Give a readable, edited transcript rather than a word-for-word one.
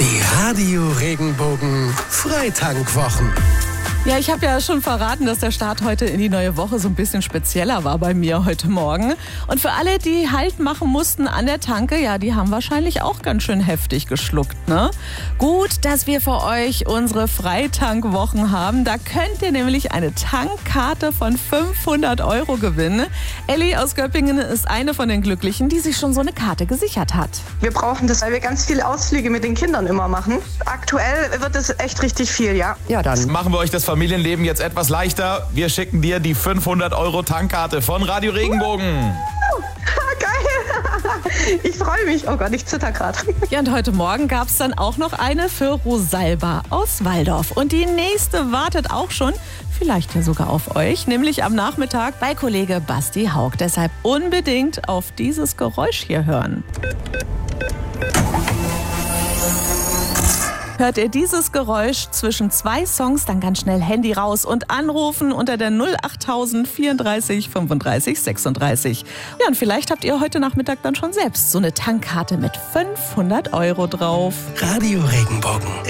Die Radio Regenbogen Freitankwochen. Ja, ich habe ja schon verraten, dass der Start heute in die neue Woche so ein bisschen spezieller war bei mir heute Morgen. Und für alle, die Halt machen mussten an der Tanke, ja, die haben wahrscheinlich auch ganz schön heftig geschluckt, ne? Gut, dass wir für euch unsere Freitankwochen haben. Da könnt ihr nämlich eine Tankkarte von 500 € gewinnen. Elli aus Göppingen ist eine von den Glücklichen, die sich schon so eine Karte gesichert hat. Wir brauchen das, weil wir ganz viele Ausflüge mit den Kindern immer machen. Aktuell wird es echt richtig viel, ja. Ja, dann machen wir euch das Familienleben jetzt etwas leichter. Wir schicken dir die 500 € Tankkarte von Radio Regenbogen. Geil! Ich freue mich. Oh Gott, ich zitter gerade. Ja, und heute Morgen gab es dann auch noch eine für Rosalba aus Walldorf. Und die nächste wartet auch schon, vielleicht ja sogar auf euch, nämlich am Nachmittag bei Kollege Basti Haug. Deshalb unbedingt auf dieses Geräusch hier hören. Hört ihr dieses Geräusch zwischen zwei Songs, dann ganz schnell Handy raus und anrufen unter der 08000 34 35 36. Ja, und vielleicht habt ihr heute Nachmittag dann schon selbst so eine Tankkarte mit 500 € drauf. Radio Regenbogen